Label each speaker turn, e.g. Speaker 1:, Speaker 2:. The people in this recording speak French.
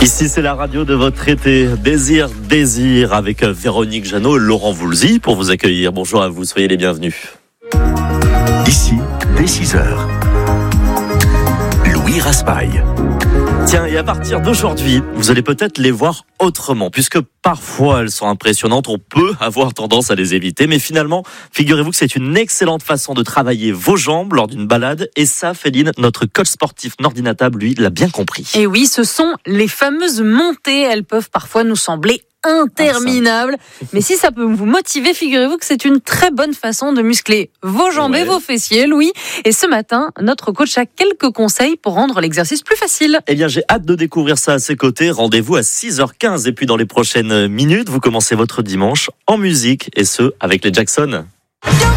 Speaker 1: Ici, c'est la radio de votre été. Désir, avec Véronique Jeannot et Laurent Voulzy pour vous accueillir. Bonjour à vous, soyez les bienvenus.
Speaker 2: Ici, dès 6h, Louis Raspail.
Speaker 1: Tiens, et à partir d'aujourd'hui, vous allez peut-être les voir autrement, puisque parfois elles sont impressionnantes, on peut avoir tendance à les éviter, mais finalement, figurez-vous que c'est une excellente façon de travailler vos jambes lors d'une balade, et ça, Féline, notre coach sportif Nordinatable, lui, l'a bien compris.
Speaker 3: Et oui, ce sont les fameuses montées, elles peuvent parfois nous sembler interminables, mais si ça peut vous motiver, figurez-vous que c'est une très bonne façon de muscler vos jambes et vos fessiers, Louis. Et ce matin, notre coach a quelques conseils pour rendre l'exercice plus facile.
Speaker 1: Eh bien, j'ai hâte de découvrir ça à ses côtés. Rendez-vous à 6h15 et puis dans les prochaines minutes, vous commencez votre dimanche en musique et ce, avec les Jackson.